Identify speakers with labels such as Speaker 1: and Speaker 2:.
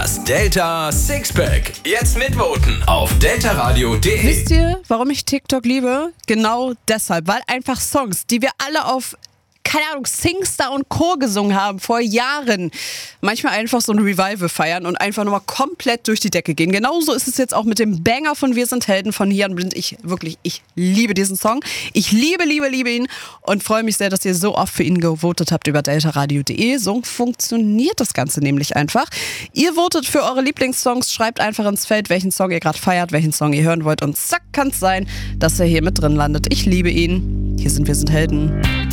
Speaker 1: Das Delta Sixpack. Jetzt mitvoten auf deltaradio.de.
Speaker 2: Wisst ihr, warum ich TikTok liebe? Genau deshalb, weil einfach Songs, die wir alle auf, keine Ahnung, Singstar und Co. gesungen haben vor Jahren, manchmal einfach so ein Revival feiern und einfach nochmal komplett durch die Decke gehen. Genauso ist es jetzt auch mit dem Banger von Wir sind Helden von Jan Blind. Ich liebe diesen Song. Ich liebe ihn und freue mich sehr, dass ihr so oft für ihn gewotet habt über deltaradio.de. So funktioniert das Ganze nämlich einfach. Ihr votet für eure Lieblingssongs, schreibt einfach ins Feld, welchen Song ihr gerade feiert, welchen Song ihr hören wollt und zack, kann es sein, dass er hier mit drin landet. Ich liebe ihn. Hier sind Wir sind Helden.